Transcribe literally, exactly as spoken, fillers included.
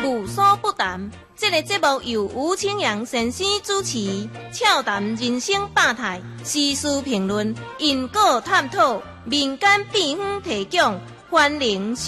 无所不谈。这个节目由吴清扬先生主持，俏谈人生百态，时事评论，因果探讨，民间秘方提供，欢迎